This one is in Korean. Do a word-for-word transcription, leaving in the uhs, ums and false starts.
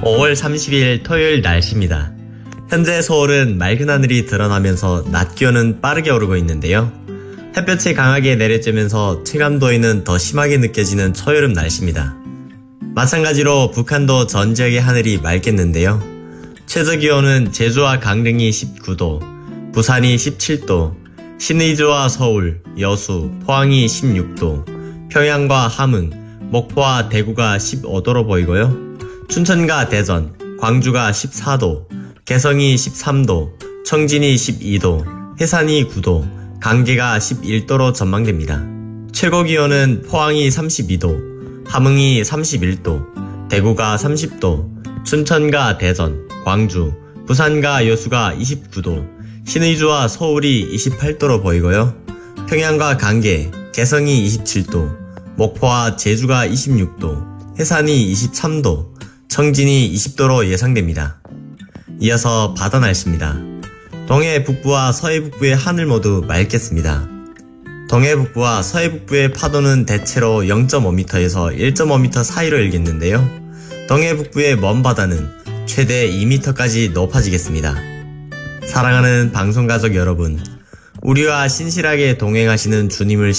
오월 삼십일 토요일 날씨입니다. 현재 서울은 맑은 하늘이 드러나면서 낮 기온은 빠르게 오르고 있는데요. 햇볕이 강하게 내려쬐면서 체감도에는 더 심하게 느껴지는 초여름 날씨입니다. 마찬가지로 북한도 전 지역의 하늘이 맑겠는데요. 최저기온은 제주와 강릉이 십구 도, 부산이 십칠 도, 신의주와 서울, 여수, 포항이 십육 도, 평양과 함흥, 목포와 대구가 십오 도로 보이고요. 춘천과 대전, 광주가 십사 도, 개성이 십삼 도, 청진이 십이 도, 해산이 구 도, 강계가 십일 도로 전망됩니다. 최고기온은 포항이 삼십이 도, 함흥이 삼십일 도, 대구가 삼십 도, 춘천과 대전, 광주, 부산과 여수가 이십구 도, 신의주와 서울이 이십팔 도로 보이고요. 평양과 강계, 개성이 이십칠 도, 목포와 제주가 이십육 도, 해산이 이십삼 도, 청진이 이십 도로 예상됩니다. 이어서 바다 날씨입니다. 동해 북부와 서해 북부의 하늘 모두 맑겠습니다. 동해 북부와 서해 북부의 파도는 대체로 영 점 오 미터에서 일 점 오 미터 사이로 일겠는데요. 동해 북부의 먼 바다는 최대 이 미터까지 높아지겠습니다. 사랑하는 방송가족 여러분, 우리와 신실하게 동행하시는 주님을